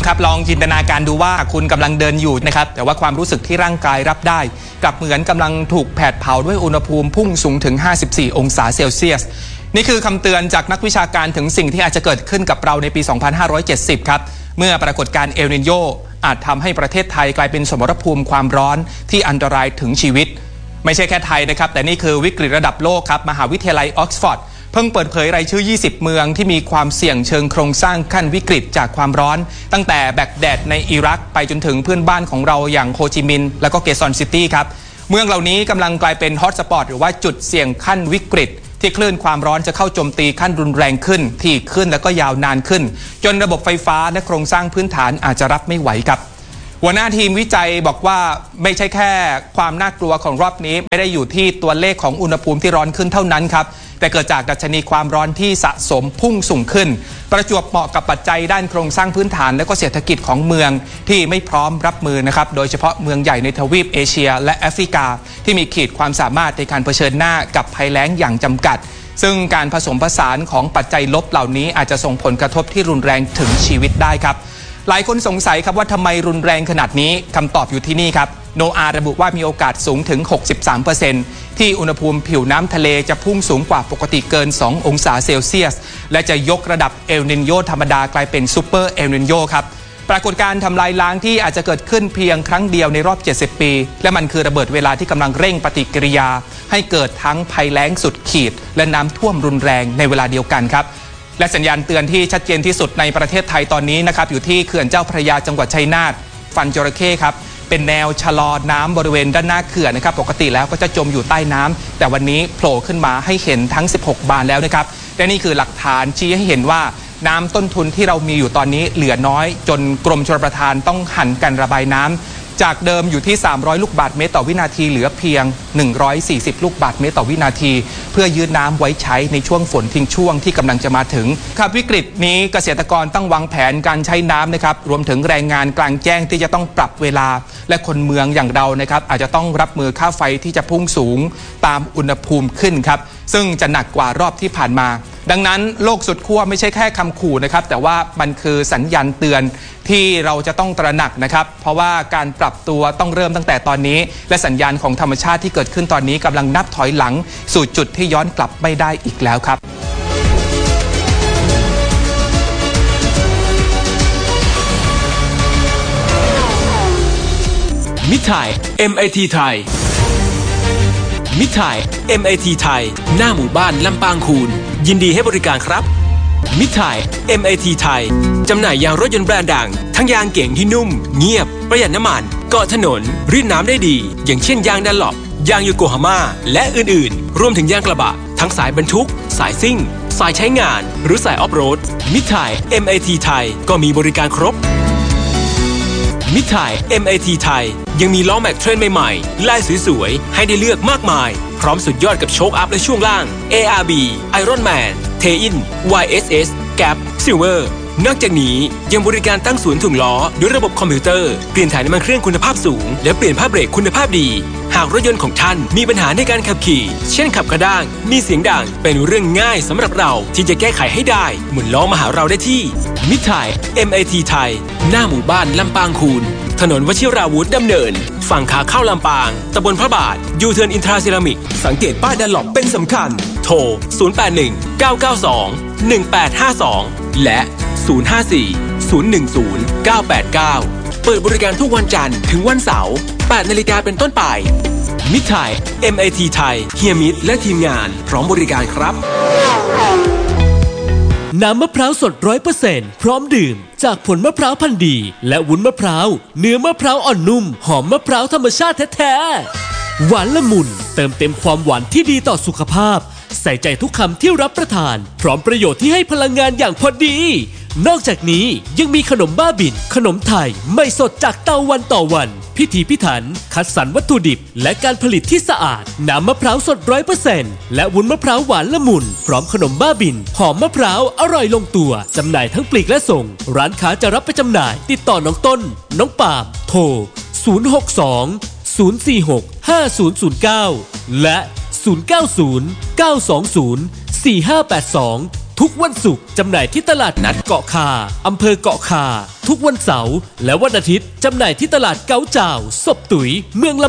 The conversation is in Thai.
ครับลองจินตนาการดูว่าคุณกำลังเดินอยู่นะครับแต่ว่าความรู้สึกที่ร่างกายรับได้กลับเหมือนกำลังถูกแผดเผาด้วยอุณหภูมิพุ่งสูงถึง54องศาเซลเซียสนี่คือคำเตือนจากนักวิชาการถึงสิ่งที่อาจจะเกิดขึ้นกับเราในปี 2570 ครับเมื่อปรากฏการณ์เอลนิโญอาจทำให้ประเทศไทยกลายเป็นสมรภูมิความร้อนที่อันตรายถึงชีวิตไม่ใช่แค่ไทยนะครับแต่นี่คือวิกฤตระดับโลกครับมหาวิทยาลัยออกซฟอร์ดเพิ่งเปิดเผยรายชื่อ20เมืองที่มีความเสี่ยงเชิงโครงสร้างขั้นวิกฤตจากความร้อนตั้งแต่แบกแดดในอิรักไปจนถึงเพื่อนบ้านของเราอย่างโฮจิมินห์และก็เกซอนซิตี้ครับเมืองเหล่านี้กำลังกลายเป็นฮอตสปอตหรือว่าจุดเสี่ยงขั้นวิกฤตที่คลื่นความร้อนจะเข้าโจมตีขั้นรุนแรงขึ้นที่ขึ้นและก็ยาวนานขึ้นจนระบบไฟฟ้าและโครงสร้างพื้นฐานอาจจะรับไม่ไหวครับหัวหน้าทีมวิจัยบอกว่าไม่ใช่แค่ความน่ากลัวของรอบนี้ไม่ได้อยู่ที่ตัวเลขของอุณหภูมิที่ร้อนขึ้นเท่านั้นครับแต่เกิดจากดัชนีความร้อนที่สะสมพุ่งสูงขึ้นประจวบเหมาะกับปัจจัยด้านโครงสร้างพื้นฐานและก็เศรษฐกิจของเมืองที่ไม่พร้อมรับมือนะครับโดยเฉพาะเมืองใหญ่ในทวีปเอเชียและแอฟริกาที่มีขีดความสามารถในการเผชิญหน้ากับภัยแล้งอย่างจำกัดซึ่งการผสมผสานของปัจจัยลบเหล่านี้อาจจะส่งผลกระทบที่รุนแรงถึงชีวิตได้ครับหลายคนสงสัยครับว่าทำไมรุนแรงขนาดนี้คำตอบอยู่ที่นี่ครับโนอาระบุว่ามีโอกาสสูงถึง 63% ที่อุณหภูมิผิวน้ำทะเลจะพุ่งสูงกว่าปกติเกิน 2 องศาเซลเซียสและจะยกระดับเอลนิโญธรรมดากลายเป็นซูเปอร์เอลนิโญครับปรากฏการณ์ทำลายล้างที่อาจจะเกิดขึ้นเพียงครั้งเดียวในรอบ70ปีและมันคือระเบิดเวลาที่กำลังเร่งปฏิกิริยาให้เกิดทั้งภัยแล้งสุดขีดและน้ำท่วมรุนแรงในเวลาเดียวกันครับและสัญญาณเตือนที่ชัดเจนที่สุดในประเทศไทยตอนนี้นะครับอยู่ที่เขื่อนเจ้าพระยาจังหวัดชัยนาทฟันจระเข้ครับเป็นแนวชะลอน้ำบริเวณด้านหน้าเขื่อนนะครับปกติแล้วก็จะจมอยู่ใต้น้ำแต่วันนี้โผล่ขึ้นมาให้เห็นทั้ง16บานแล้วนะครับและนี่คือหลักฐานชี้ให้เห็นว่าน้ำต้นทุนที่เรามีอยู่ตอนนี้เหลือน้อยจนกรมชลประทานต้องหันกันระบายน้ำจากเดิมอยู่ที่300ลูกบาศก์เมตรต่อวินาทีเหลือเพียง140ลูกบาศก์เมตรต่อวินาทีเพื่อยืดน้ำไว้ใช้ในช่วงฝนทิ้งช่วงที่กำลังจะมาถึงครับวิกฤตนี้เกษตรกรต้องวางแผนการใช้น้ำนะครับรวมถึงแรงงานกลางแจ้งที่จะต้องปรับเวลาและคนเมืองอย่างเรานะครับอาจจะต้องรับมือค่าไฟที่จะพุ่งสูงตามอุณหภูมิขึ้นครับซึ่งจะหนักกว่ารอบที่ผ่านมาดังนั้นโลกสุดขั้วไม่ใช่แค่คำขู่นะครับแต่ว่ามันคือสัญญาณเตือนที่เราจะต้องตระหนักนะครับเพราะว่าการปรับตัวต้องเริ่มตั้งแต่ตอนนี้และสัญญาณของธรรมชาติที่เกิดขึ้นตอนนี้กำลังนับถอยหลังสู่จุดที่ย้อนกลับไม่ได้อีกแล้วครับมิตรไทย MIT ไทยมิตรไทย MIT ไทยหน้าหมู่บ้านลำปางคูนยินดีให้บริการครับมิตรไทย MIT ไทยจำหน่ายยางรถยนต์แบรนด์ดังทั้งยางเก่งที่นุ่มเงียบประหยัดน้ำมันเกาะถนนรีดน้ำได้ดีอย่างเช่นยางดันหลบยางโยโกฮาม่าและอื่นๆรวมถึงยางกระบะทั้งสายบรรทุกสายซิ่งสายใช้งานหรือสายออฟโรดมิตรไทย MIT ไทยก็มีบริการครบมิตรไทย MIT ไทยยังมีล้อแม็กเทรนใหม่ๆลายสวยๆให้ได้เลือกมากมายพร้อมสุดยอดกับโชคอัพและช่วงล่าง ARB Iron Man Tein YSS Gap Silver นอกจากนี้ยังบริการตั้งศูนย์ถ่วงล้อด้วยระบบคอมพิวเตอร์เปลี่ยนถ่ายน้ำมันเครื่องคุณภาพสูงและเปลี่ยนผ้าเบรกคุณภาพดีหากรถยนต์ของท่านมีปัญหาในการขับขี่เช่นขับกระด้างมีเสียงดังเป็นเรื่องง่ายสำหรับเราที่จะแก้ไขให้ได้หมุนล้อมาหาเราได้ที่มิตรไทย MIT ไทยหน้าหมู่บ้านลำปางคูนถนนวชิราวุธดำเนินฝั่งขาเข้าลำปางตำบลพระบาทยูเทิร์นอินทราเซรามิกสังเกตป้ายดันหลบเป็นสำคัญโทร0819921852และ054-010-989เปิดบริการทุกวันจันทร์ถึงวันเสาร์ 8 นาฬิกาเป็นต้นไปมิตรไทย MIT ไทยเฮียมิตรและทีมงานพร้อมบริการครับน้ำมะพร้าวสด 100% พร้อมดื่มจากผลมะพร้าวพันธุ์ดีและวุ้นมะพร้าวเนื้อมะพร้าวอ่อนนุ่มหอมมะพร้าวธรรมชาติแท้ๆหวานละมุนเติมเต็มความหวานที่ดีต่อสุขภาพใส่ใจทุกคำที่รับประทานพร้อมประโยชน์ที่ให้พลังงานอย่างพอดีนอกจากนี้ยังมีขนมบ้าบิ่นขนมไทยไม่สดจากเตาวันต่อวันพิถีพิถันคัดสรรวัตถุดิบและการผลิตที่สะอาดน้ำมะพร้าวสด 100% และวุ้นมะพร้าวหวานละมุนพร้อมขนมบ้าบิ่นหอมมะพร้าวอร่อยลงตัวจำหน่ายทั้งปลีกและส่งร้านค้าจะรับไปจำหน่ายติดต่อน้องต้นน้องปาล์มโทร062-046-5009และ090-920-4582 ทุกวันศุกร์จำหน่ายที่ตลาดนัดเกาะคาอำเภอเกาะคาทุกวันเสาร์และวันอาทิตย์จำหน่ายที่ตลาดเก๋าจ่าวศพตุ๋ยเมือง